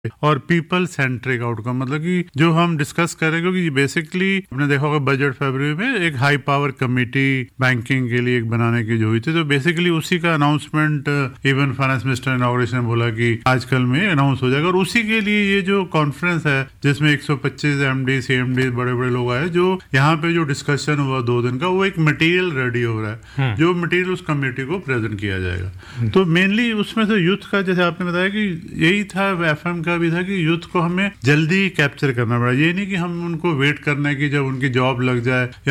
और people centric outcome, मतलब कि जो हम डिस्कस कर रहे हैं, क्योंकि बेसिकली आपने देखा होगा बजट फरवरी में एक हाई पावर कमेटी बैंकिंग के लिए एक बनाने की जो हुई थी, तो बेसिकली उसी का announcement even finance minister inauguration ने बोला कि आजकल में अनाउंस हो जाएगा। और उसी के लिए ये जो कॉन्फ्रेंस है जिसमें 125 एमडी सीएमडी बड़े बड़े लोग आए, जो यहाँ पे जो डिस्कशन हुआ 2 दिन का, वो एक मटेरियल रेडी हो रहा है जो मटेरियल उस कमेटी को प्रेजेंट किया जाएगा। तो मेनली उसमें से यूथ का, जैसे आपने बताया कि यही था, एफएम का भी था कि यूथ को हमें जल्दी कैप्चर करना पड़ा। ये नहीं कि हम उनको वेट करना है कि जब उनकी जॉब लग जाए या